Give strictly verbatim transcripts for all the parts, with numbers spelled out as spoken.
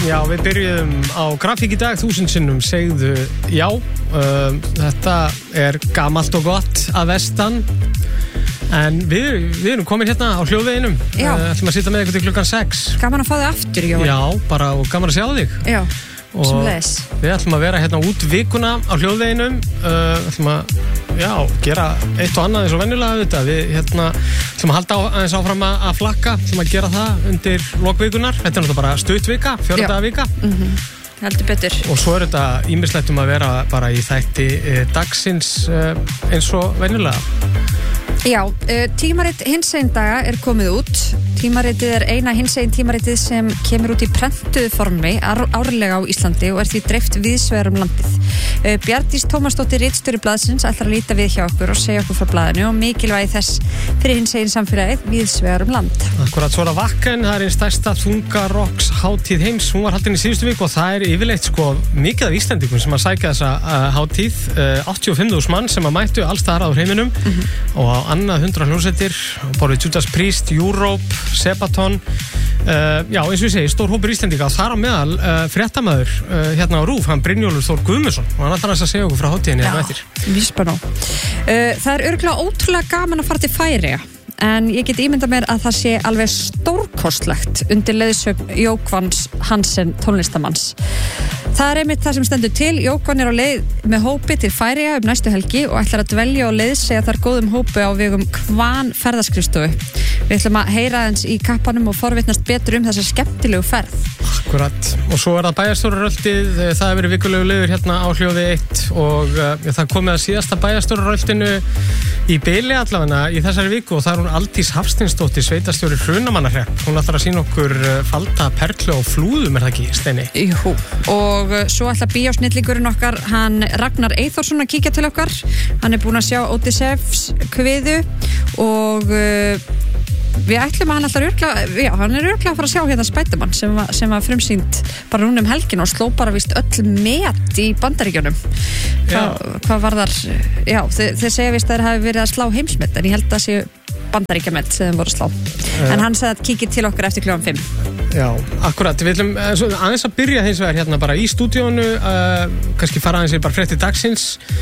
Já, við byrjuðum á grafík í dag, þúsund sinnum segðu já. Uh, þetta er gamalt og gott að vestan. En við, við erum komin hérna á hljóðveginum. Já. Uh, ætlum að sitja með ykkur til klukkan sex. Gaman að fá þig aftur, Jói. Já, bara og gaman að sjá þig. Já, og sem leis. Við ætlum að vera hérna út vikuna á hljóðveginum. Uh, ætlum að, já, gera eitt og annað eins og venjulega þetta. Við hérna ætlum að halda á, aðeins áfram að flakka, ætlum að gera það undir lokvikunar. Þetta er náttúrulega bara stutt-vika, fjóra daga vika. Mhm. Heldur betur. Og svo er þetta ýmislegt um að vera bara í þætti e, dagsins e, eins og venjulega. Já, uh, tímarit hinsegin daga er komið út. Tímaritið er eina hinsegin tímaritið sem kemur út í prentuðu formi árlega á Íslandi og er því dreift víðsvegar um landið. Uh, Bjarndís Tómasdóttir, ritstjóri blaðsins, ætlar að líta við hjá okkur og segja okkur frá blaðinu og mikilvægi þess fyrir hinsegin samfélagið víðsvegar um land. Akkurat, svo er að Vakken, það er einn stærsta þungarokks hátíð heims. Hún var haldin í síðustu viku og það er yfirleitt sko mikið af Íslendingum sem að sækja þessa uh, hátíð. Uh, áttatíu og fimm þúsund mann sem að mættu alls staðar á heiminum mm-hmm. og á annað hundrað hljómsveitir, borðið Judas Priest, Europe, Sebaton. Uh, já, eins og ég segi, stór hópur Íslendinga og þar á meðal uh, fréttamaður uh, hérna á RÚV, hann Brynjólfur Þór Guðmundsson og hann ætlar að segja okkur frá hátíðinni hérna eftir. Vísbana. Uh, það er örugglega ótrúlega gaman að fara til Færeyja. En ég get ímyndað mér að það sé alveg stórkostlegt undir leiðsögn Jókvans Hansen tónlistamanns. Það er einmitt það sem stendur til. Jókvan er á leið með hópi til Færeyja um næstu helgi og ætlar að dvelja og leiðsegja þar góðum hópi á vegum Hvan ferðaskrifstofu. Við ætlum að heyra aðeins í kappanum og forvitnast betur um þessa skemmtilegu ferð. Akkurat. Og svo er það bæjarstjóraröltið, það hefur verið vikulegu liður hérna á hljóði eitt og uh, það komið að síðasta bæjarstjóraröltinu í byli allavega í þessari viku og það er hún Aldís Hafsteinsdóttir, sveitarstjóri Hrunamannahrepp. Hún ætlar að sýna okkur falda perlu og flúðum, er það ekki, Steini? Jú, og svo ætlar bíósnillingurinn okkar, hann Ragnar Eyþórsson að kíkja til okkar. Hann er búinn að sjá Odysseifs kviðu og uh, við ætlum að hann alltaf örgla, já, hann er örgla að fara að sjá hérna Spiderman sem var, sem var frumsýnt bara núna um helgin og sló bara víst öll met í Bandaríkjunum. Hvað hva var þar, já, þeir, þeir segja víst að þeir hafi verið að slá heimsmet en ég held að séu Bandaríkjamett sem þeim voru að slá. Uh, en hann sagði að kíkja til okkur eftir klukkan fimm. Já, akkurat. Við ætlum aðeins að byrja hins vegar hérna bara í stúdíónu, uh, kannski fara aðeins í bara fréttir dagsins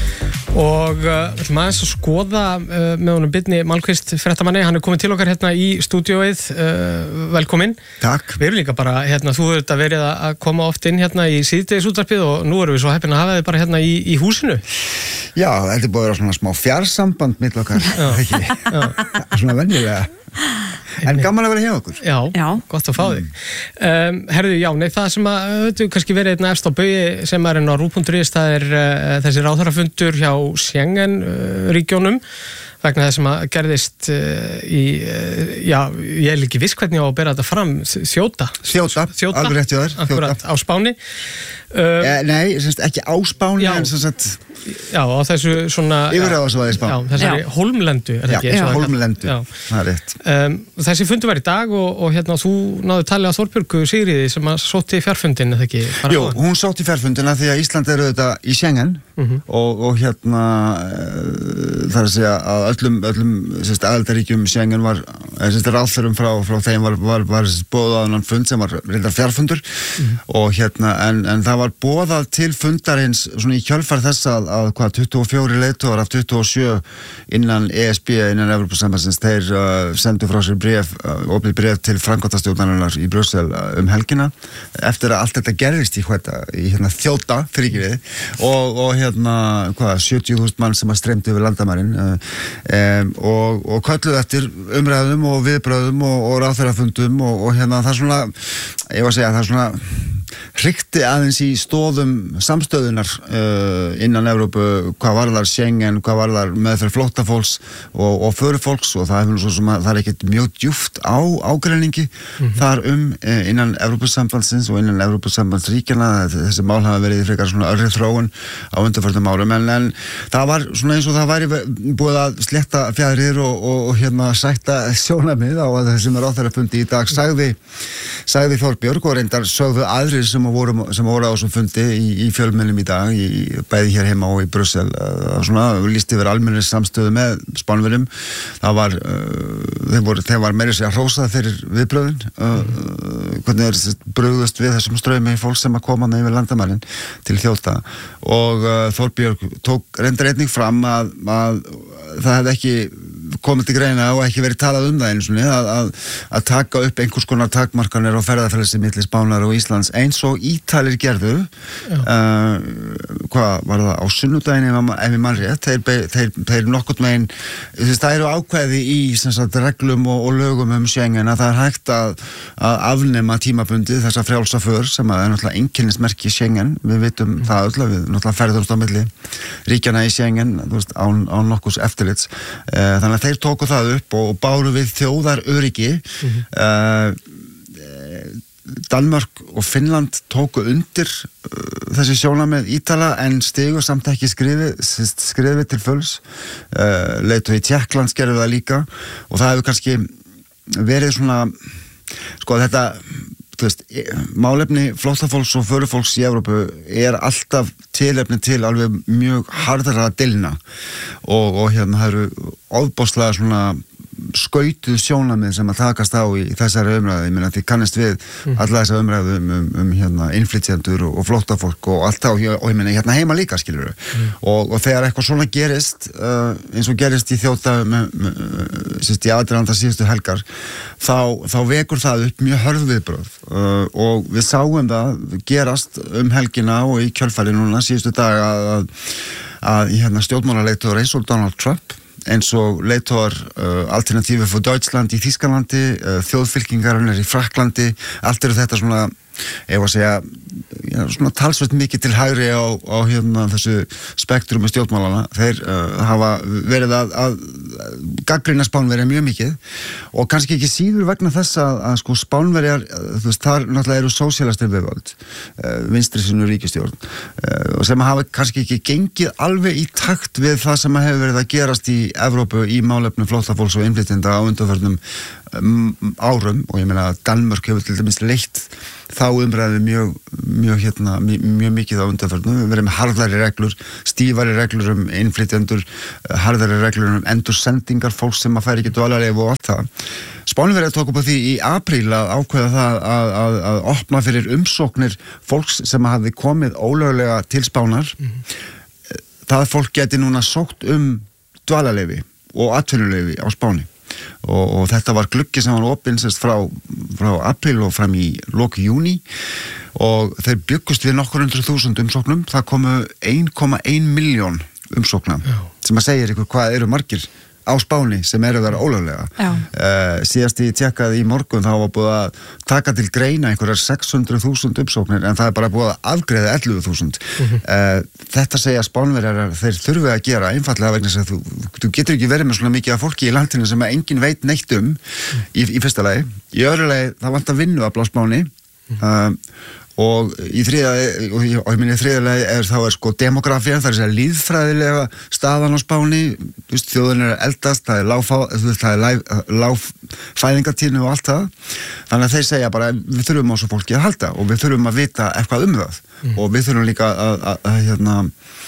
og uh, ætlum aðeins að skoða uh, með honum Birni Malmqvist fréttamanni. Hann er komið til okkar hérna í stúdíóið. Uh, velkomin. Takk. Við erum líka bara hérna, þú hefur þetta verið að koma oft inn hérna í síðdegisútvarpið og nú erum við svo heppin að hafa þið bara hérna í, í húsinu. Já, þetta er búið að vera svona smá fjarsamband mitt okkar, ekki? Svona venjulega. En gaman að vera hjá okkur. Já, já. Gott að fá þig. Um, herðu, já, nei, það sem að þetta kannski verið einna efst á baugi sem er inn á rúv punktur is, það er uh, þessi ráðherrafundur hjá Schengen uh, ríkjónum vegna þess sem að gerðist uh, í, uh, já, ég er ekki viss hvernig ég á að bera þetta fram, þjóta. Þjóta, þjóta. alveg rétt hjá þér. Akkurat, á Spáni. Uh, eh, nei, semst ekki á Spáni, já, en sem sagt... Já, á þessu svona... Yfirráðasvæði Spán. Já, þessari já. Hólmlendu, er það já, ekki? Já, hólmlendu, það er rétt. Um, þessi fundur var í dag og, og hérna, þú náðu talið á Þorbjörgu Sigríði sem að sótti fjarfundin, eða ekki? Jú, hún sótti fjarfundina því að Ísland eru þetta í Schengen mm-hmm. og, og hérna uh, það er að segja að öllum, öllum aðildarríkjum Schengen var, ráðherrum frá, frá þeim var, var, var boðað annan fund sem var reyndar fjarfundur mm-hmm. og hérna, en, en það var boðað til fundarins svona í kjölfar þess að, að hvað, tuttugu og fjórir leiðtogar af tuttugu og sjö innan E S B, innan Evrópusambandsins, þeir uh, sendu frá sér bréf, uh, opið bréf til framkvæmdastjórnarinnar í Brussel uh, um helgina eftir að allt þetta gerðist í, hvæta, í hérna, þjóta fyrir ekki við og, og hérna, hvað, sjötíu þúsund mann sem að streymdu yfir landamærin uh, um, og, og kölluðu eftir umræðum og viðbröðum og, og ráðherrafundum og, og hérna það er svona, ég var að segja, það er svona hrikti aðeins í stóðum samstöðunar uh, innan Evrópu, hvað varðar Schengen, hvað varðar meðferð flóttafólks og, og förufólks og það er, svo sem að, það er ekkert mjög djúpt á ágreiningi mm-hmm. þar um uh, innan Evrópusambandsins og innan Evrópusambandsríkjana. Þessi mál hafa verið frekar svona örri þróun á undanförnum árum en, en það var svona eins og það væri búið að slétta fjæðrir og, og, og hérna sætta sjónarmið á að þessum ráðherrafundi í dag sagði sagði Þorbjörg og reyndar sögðu aðrir sem voru, sem voru á þessum fundi í, í fjölmiðlum í dag, í, bæði hér heima og í Brussel, uh, svona líst yfir almennir samstöðu með Spánverjum. Það var, uh, þeir voru, þeir var meira sér að hrósa fyrir viðbröðin, uh, uh, hvernig þeir brugðust við þessum strömi fólk sem að koma yfir landamærin til þjóta og uh, Þorbjörg tók reyndar einnig fram að, að það hefði ekki komið til greina og ekki verið talað um það einu svona að, að, að taka upp einhvers konar takmarkanir á ferðarfrelsi milli Spánar og Íslands eins og Ítalir gerðu uh, hvað var það á sunnudaginn ef ég mann rétt þeir, þeir, þeir nokkurt megin það eru ákveði í sagt, reglum og, og lögum um Schengen að það er hægt að, að afnema tímabundið þessa frjálsa för sem að er náttúrulega einkennismerki Schengen, við vitum mm. það öll við náttúrulega ferðumst á milli ríkjana í Schengen veist, án, án nokkurs eftirlits uh, þannig að þeir tóku það upp og báru við þjóðar öryggi mm-hmm. uh, Danmörk og Finnland tóku undir uh, þessi sjónarmið Ítala en stigu samt ekki skrifið skrifið til fulls uh, leiðtogi Tékklands gerðu það líka og það hefur kannski verið svona sko þetta þú veist, málefni flóttafólks og förufólks í Evrópu er alltaf tilefni til alveg mjög harðara deilna og, og hérna það eru ofboðslega svona skautuð sjónamið sem að takast á í þessari umræðu, ég meina því kannast við mm. alla þessa umræðu um, um, um hérna innflytjendur og, og flóttafólk og allt á og ég meina hérna heima líka skilur mm. og, og þegar eitthvað svona gerist uh, eins og gerist í þjóta með, með, sérst í aðdraganda síðustu helgar þá, þá vekur það upp mjög hörð viðbrögð uh, og við sáum það gerast um helgina og í kjölfæri núna síðustu dag að, að, að hérna stjórnmálaleiðtogur eins og Donald Trump eins og leiðtogar uh, Alternative für Deutschland í Þýskalandi, uh, þjóðfylkingarnir í Frakklandi, allt eru þetta svona, ef að segja, já, svona talsvert mikið til hægri á, á hérna þessu spektrumi stjórnmálana. Þeir uh, hafa verið að, að gagnrýna Spánverja mjög mikið og kannski ekki síður vegna þess að, að sko Spánverjar, þú veist, þar náttúrulega eru sósíalistar við völd, uh, vinstri sinni ríkisstjórn uh, og sem hafa kannski ekki gengið alveg í takt við það sem hefur verið að gerast í Evrópu í málefnum flóttafólks og innflytjenda á undanförnum um, árum og ég meina að Danmörk hefur til dæmis leitt þá umræði mjög, mjög, hérna, mjög, mjög mikið á undanförnum. Við verðum með harðari reglur, stífari reglur um innflytjendur, harðari reglur um endursendingar fólks sem að færi ekki dvalarleyfi og allt það. Spánverjar tók upp á því í apríl að ákveða það að, að, að opna fyrir umsóknir fólks sem hafði komið ólöglega til Spánar. Mm-hmm. Það fólk geti núna sótt um dvalarleyfi og atvinnuleyfi á Spáni. Og, og þetta var gluggi sem var opinn frá, frá apríl og fram í lok júní og þeir byggust við nokkur hundruð þúsund umsóknum, það komu ein komma ein milljón umsókna Já. Sem að segja ykkur hvað eru margir á Spáni sem eru þar ólöglega uh, síðast ég tjekkaði í morgun þá var búið að taka til greina einhverjar sex hundruð þúsund uppsóknir en það er bara búið að afgreiða ellefu þúsund mm-hmm. uh, þetta segja Spánverjar þeir þurfi að gera einfallega vegna þess að þú, þú getur ekki verið með svona mikið af fólki í landinu sem enginn veit neitt um mm. í, í fyrsta lagi, í öðru lagi það vantar vinnuafl á Spáni mm. uh, og í þriða og ég minni þriðalegi er þá er sko demografía, það er sér líðfræðilega staðan á Spáni, þú veist, þjóðin er eldast, það er lágfá, þú veist, það er lágfæðingatíðni og allt það þannig að þeir segja bara, við þurfum á svo fólki að halda og við þurfum að vita eitthvað um það mm. og við þurfum líka að, að, að hérna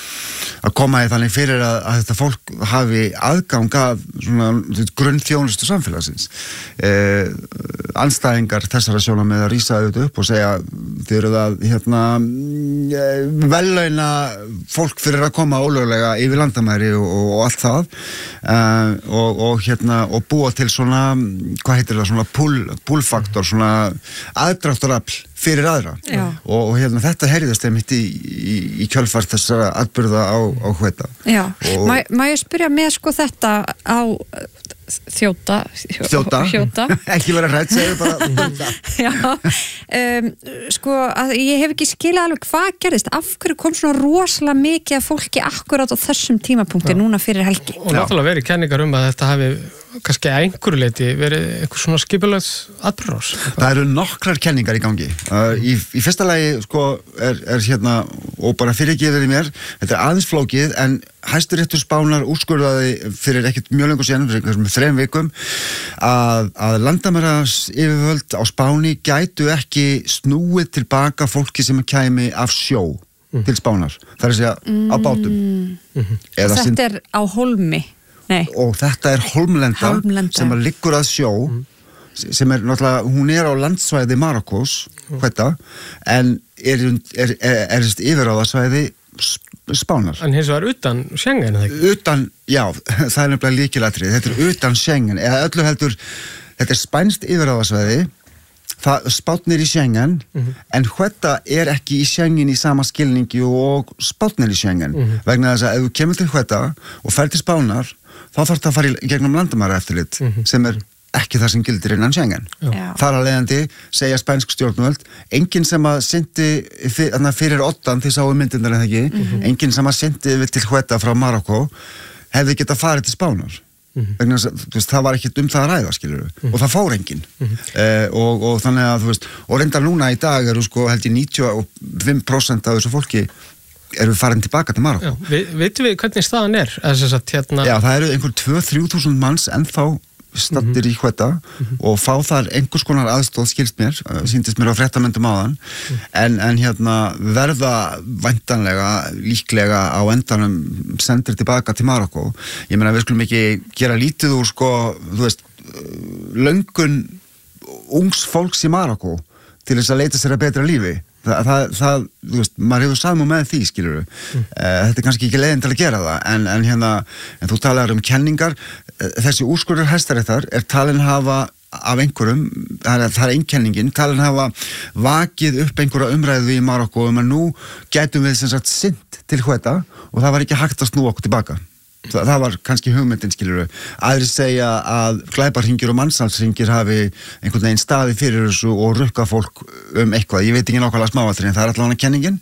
að koma í þannig fyrir að, að þetta fólk hafi aðgang að svona grunnþjónustu samfélagsins eh, anstæðingar þessara sjónarmið að rísa auðvitað upp og segja þið eruð að hérna vellauna fólk fyrir að koma ólöglega yfir landamæri og, og, og allt það eh, og, og hérna og búa til svona, hvað heitir það, svona pull, pull-faktor, svona aðdráttarafl fyrir aðra og, og hérna þetta heyrðist einmitt í, í, í kjölfart þessara atburða á, á hveta. Já, má, má ég spyrja með sko þetta á þjóta þjóta, þjóta. ekki vera hrætt, segju bara Já, um, sko að ég hef ekki skilað alveg hvað gerðist, af hverju kom svona rosalega mikið af fólki akkurat á þessum tímapunkti Já. Núna fyrir helgi og, og náttúrulega verið kenningar um að þetta hafi kannski að einhverju leiti verið eitthvað svona skipulöð atburðarás? Það eru nokkrar kenningar í gangi. Uh, í, í fyrsta lagi sko, er, er hérna, og bara fyrirgefið í mér, þetta er aðeins flókið, en Hæstiréttur Spánar úrskurðaði fyrir ekkert mjög lengur síðan, fyrir einhversum þrem vikum, að, að landamærayfirvöld á Spáni gætu ekki snúið tilbaka fólki sem kæmi af sjó mm. til Spánar. Það er að segja mm. á bátum. Mm. Þetta sind... er á Hólmi. Nei. Og þetta er hólmlenda, hólmlenda. sem að liggur að sjó mm. sem er náttúrulega, hún er á landsvæði Marokkós, mm. þetta, en er, er, er, er yfiráðasvæði Spánar. En hins vegar utan Schengen, eða ekki? Utan, já, það er nefnilega lykilatriði, þetta er utan Schengen, eða öllu heldur, þetta er spænst yfiráðasvæði, það spátnir í Schengen, mm-hmm. en þetta er ekki í Schengen í sama skilningi og spátnir í Schengen, mm-hmm. vegna þess að ef þú kemur til þetta og fer til Spánar, þá þarf það að fara í gegnum landamæraeftirlit mm-hmm. sem er ekki það sem gildir innan Schengen. Já. Þar að leiðandi segja spænsk stjórnvöld, enginn sem að syndi fyrir oddan, þið sáu myndindar en það ekki, mm-hmm. enginn sem að syndi til hveta frá Marokkó hefði getað farið til Spánar. Mm-hmm. Vegna, veist, það var ekkert um það að ræða, skilur við, mm-hmm. og það fór enginn. Mm-hmm. eh, og, og þannig að, þú veist, og reyndar núna í dag eru sko held í níutíu og fimm prósent af þessu fólki eru farin tilbaka til Marokkó. Vi, Vitum við hvernig staðan er? Að, hérna... Já, það eru einhver tvö til þrjú þúsund manns ennþá stattir mm-hmm. í hveta mm-hmm. og fá þar einhvers konar aðstóð, skilst mér, sýndist mér á fréttamöndum áðan, mm-hmm. en, en hérna verða væntanlega, líklega á endanum sendir tilbaka til Marokkó. Ég meina, við skulum ekki gera lítið úr, sko, þú veist, löngun ungs fólks í Marokkó til þess að leita sér að betra lífi. Það, það, það, þú veist, maður hefur samum með því, skilur við. Mm. Uh, þetta er kannski ekki leiðin til að gera það, en, en hérna, en þú talar um kenningar, uh, þessi úrskurður Hæstaréttar er talin hafa af einhverjum, það er, það er einkenningin, talin hafa vakið upp einhverja umræðu í Marokkó um að nú gætum við sem sagt synt til hveta og það var ekki hægt að snúa okkur tilbaka. Það, það var kannski hugmyndin, skilur við. Aðrir segja að glæparhringir og mannsalshringir hafi einhvern veginn staði fyrir þessu og rukka fólk um eitthvað. Ég veit ekki nákvæmlega smáatriði, en það er allavega kenningin.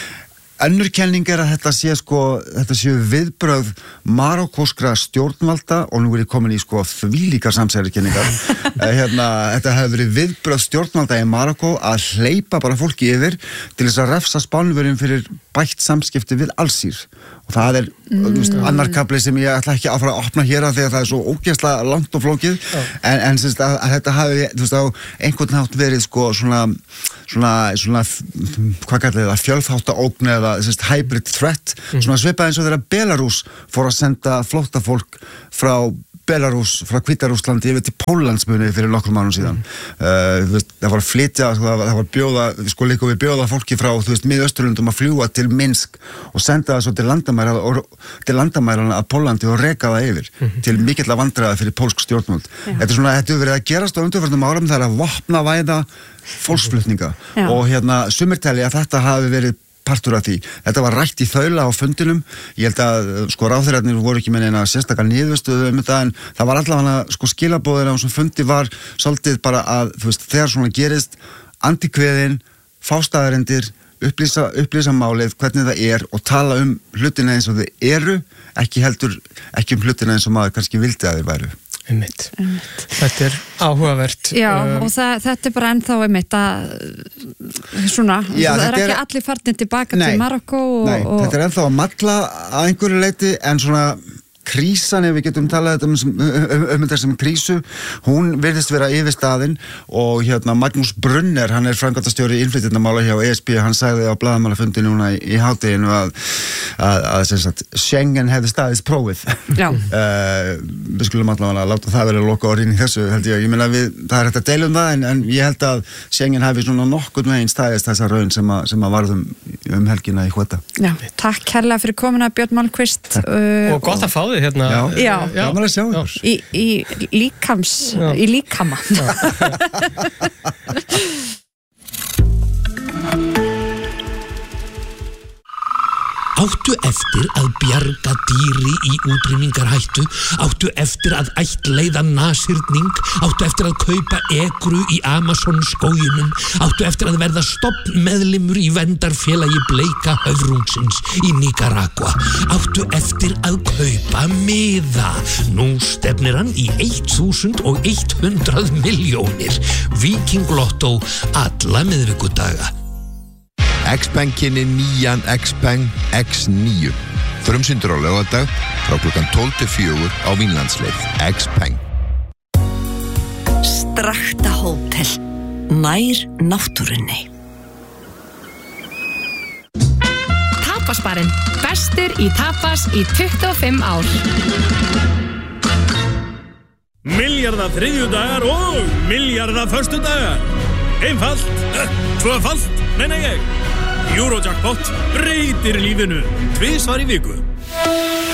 Önnur kenning er að þetta sé sko, þetta séu viðbrögð marokkóskra stjórnvalda og nú er ég komin í sko þvílíkar samsærikenningar. hérna, þetta hefur verið viðbrögð stjórnvalda í Marokkó að hleypa bara fólki yfir til þess að refsa Spánverjum fyrir bætt samskipti við Alsír. Og það er mm. veist, annar kafli sem ég ætla ekki að fara að opna hér að því að það er svo ógeðslega langt og flókið oh. en, en syns, að, að þetta hafi þú veist, á einhvern nátt verið sko svona, svona, svona hvað kallir það, fjölþáttaógn eða syns, hybrid threat, mm. svona svipað eins og þegar Belarus fór að senda flóttafólk frá Belarus, frá Hvíta-Rússlandi yfir til Póllandsmunni fyrir nokkur mánum síðan. Mm. Uh, veist, það var að flytja, það var að bjóða, sko líka við bjóða fólki frá, þú veist, Miðausturlundum að fljúa til Minsk og senda það svo til landamæra og, til landamærana að Póllandi og reka það yfir mm. til mikilla vandræða fyrir pólsk stjórnvöld. Mm. Þetta er svona, þetta hefur verið að gerast á undanförnum árum, það er að vopna væða fólksflutninga mm. og hérna sumir telja að þetta hafi verið partur af því. Þetta var rætt í þaula á fundinum. Ég held að sko ráðherrarnir voru ekki með eina sérstakar niðurstöðu um þetta en það var allavega sko skilabóðir á þessum fundi var svolítið bara að þú veist þegar svona gerist antikveðin, fástaðarendir, upplýsa, upplýsa málið, hvernig það er og tala um hlutina eins og þau eru, ekki heldur, ekki um hlutina eins og maður kannski vildi að þeir væru. Einmitt. Einmitt. Þetta er áhugavert. Já, um, og það, þetta er bara ennþá einmitt að svona, já, það er ekki er, allir farnir tilbaka nei, til Marokkó og, Nei, og, þetta er ennþá að malla að einhverju leiti en svona krísan, ef við getum talað um, um, um, um þetta sem krísu, hún virðist vera yfir staðinn og hérna Magnús Brunner, hann er framkvæmdastjóri innflytjendamála hjá E S B, hann sagði á blaðamannafundi núna í, í hádeginu að, að, að sem sagt, Schengen hefði staðist prófið. Já. uh, við skulum allavega láta það vera loka orðin í þessu, held ég. Ég meina við, það er hægt að deila um það, en, en ég held að Schengen hefði svona nokkurn veginn staðist þessa raun sem að, sem að varðum um helgina í hvata. Já, takk kærlega fyrir komuna Björn Malmquist. Uh, og gott að fá þig hérna. Já, já. já. Gaman að sjá ykkur. Í, í líkams, já. Í líkama. Áttu eftir að bjarga dýri í útrýmingarhættu? Áttu eftir að ættleiða nasirning? Áttu eftir að kaupa ekru í Amazon skóginum? Áttu eftir að verða stofnmeðlimur í verndarfélagi bleika höfrungsins í Nicaragua? Áttu eftir að kaupa miða? Nú stefnir hann í þúsund hundrað milljónir. Viking Lotto alla miðvikudaga. X-Peng kynni nýjan X-Peng X níu. Frumsýndur á laugardag frá klukkan tólf til fjögur á Vínlandsleið. X-Peng. Strakta hótel. Nær náttúrunni. Tapasbarinn. Bestur í tapas í tuttugu og fimm ár. Milljarða þriðjudagar og milljarða föstudagar. Einfalt, tvöfalt, meina ég. Eurojackpot breytir lífinu tvisvar í viku.